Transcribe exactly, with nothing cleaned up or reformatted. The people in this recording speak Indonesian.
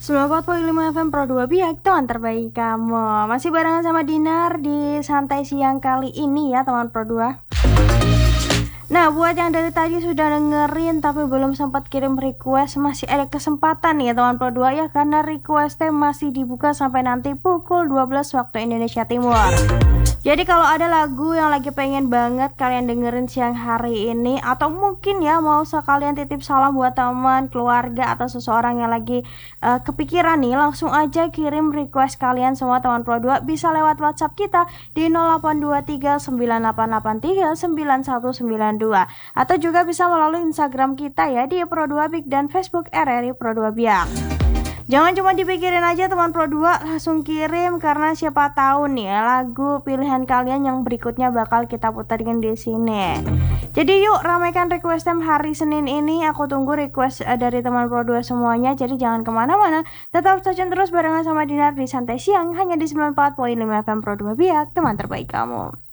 sembilan puluh empat koma lima F M Pro dua Biak, teman terbaik kamu. Masih barengan sama Dinar di santai siang kali ini ya teman Pro dua. Nah, buat yang dari tadi sudah dengerin tapi belum sempat kirim request, masih ada kesempatan ya teman Pro dua ya, karena requestnya masih dibuka sampai nanti pukul dua belas waktu Indonesia Timur. Jadi kalau ada lagu yang lagi pengen banget kalian dengerin siang hari ini, atau mungkin ya mau sekalian titip salam buat teman, keluarga, atau seseorang yang lagi uh, kepikiran nih, langsung aja kirim request kalian semua teman Pro dua bisa lewat WhatsApp kita di nol delapan dua tiga sembilan delapan delapan tiga sembilan satu sembilan dua, atau juga bisa melalui Instagram kita ya di Pro dua Biak dan Facebook R R I Pro dua Biak. Jangan cuma dipikirin aja teman Pro dua, langsung kirim, karena siapa tahu nih ya, lagu pilihan kalian yang berikutnya bakal kita puterin di sini. Jadi yuk ramaikan request time hari Senin ini, aku tunggu request uh, dari teman Pro dua semuanya. Jadi jangan kemana-mana, tetap stay terus barengan sama Dinar di Santai Siang hanya di sembilan puluh empat koma lima F M Pro dua Biak, teman terbaik kamu.